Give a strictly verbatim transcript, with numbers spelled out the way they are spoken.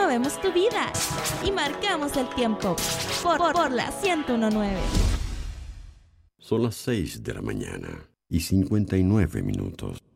movemos tu vida y marcamos el tiempo por, por, por la ciento uno punto nueve. Son las seis de la mañana y cincuenta y nueve minutos.